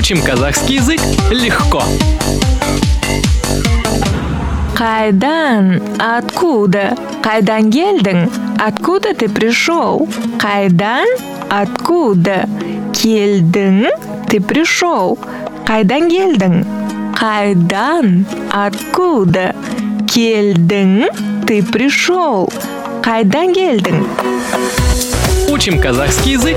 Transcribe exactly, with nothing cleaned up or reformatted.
Учим казахский язык легко. Қайдан? Откуда? Қайдан келдің? Откуда ты пришел? Қайдан? Откуда? Келдің? Ты пришел. Қайдан келдің? Қайдан? Откуда? Келдің? Ты пришел. Қайдан келдің? Учим казахский язык